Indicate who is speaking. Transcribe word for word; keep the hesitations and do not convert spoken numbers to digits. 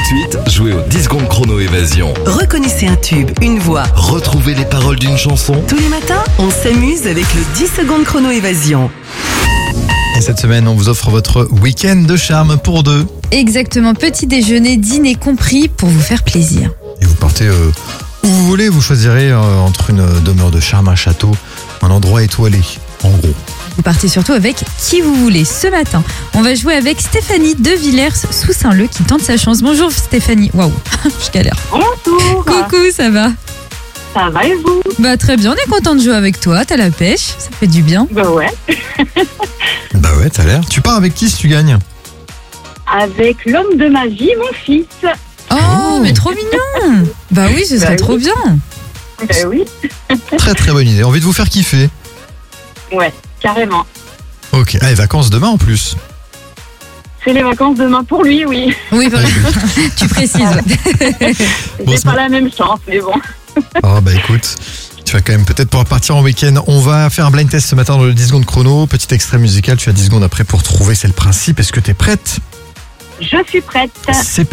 Speaker 1: de suite, jouez au dix secondes chrono évasion.
Speaker 2: Reconnaissez un tube, une voix.
Speaker 1: Retrouvez les paroles d'une chanson.
Speaker 2: Tous les matins, on s'amuse avec le dix secondes chrono évasion.
Speaker 3: Et cette semaine, on vous offre votre week-end de charme pour deux.
Speaker 4: Exactement, petit déjeuner, dîner compris pour vous faire plaisir.
Speaker 3: Et vous partez euh, où vous voulez, vous choisirez euh, entre une demeure de charme, un château, un endroit étoilé, en gros.
Speaker 4: Vous partez surtout avec qui vous voulez. Ce matin, on va jouer avec Stéphanie de Villers sous Saint-Leu qui tente sa chance. Bonjour Stéphanie. Waouh, je galère.
Speaker 5: Bonjour.
Speaker 4: Coucou, ça va?
Speaker 5: Ça va et vous?
Speaker 4: Bah très bien, on est content de jouer avec toi. T'as la pêche, ça fait du bien.
Speaker 5: Bah ouais.
Speaker 3: Bah ouais, t'as l'air. Tu pars avec qui si tu gagnes?
Speaker 5: Avec l'homme de ma vie, mon fils.
Speaker 4: Oh,
Speaker 3: Oh.
Speaker 4: mais trop mignon. Bah oui, ce serait
Speaker 5: Bah
Speaker 4: trop
Speaker 5: oui.
Speaker 4: bien.
Speaker 5: Bah oui.
Speaker 3: Très très bonne idée. Envie de vous faire kiffer.
Speaker 5: Ouais, carrément.
Speaker 3: Ok. Ah, et vacances demain en plus.
Speaker 5: C'est les vacances demain pour lui, oui.
Speaker 4: Oui, bah, tu précises. ouais.
Speaker 3: Bon,
Speaker 5: J'ai
Speaker 3: ce
Speaker 5: pas
Speaker 3: ma-
Speaker 5: la même chance, mais bon.
Speaker 3: Ah bah écoute, tu vas quand même peut-être pouvoir partir en week-end. On va faire un blind test ce matin dans le dix secondes chrono. Petit extrait musical, tu as dix secondes après pour trouver, c'est le principe. Est-ce que t'es prête?
Speaker 5: Je suis prête.
Speaker 3: C'est parti.